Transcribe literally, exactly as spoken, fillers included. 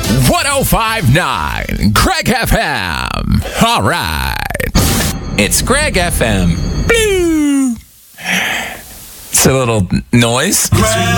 one oh five point nine Greg F M. All right. It's Greg F M. Blue. It's a little noise.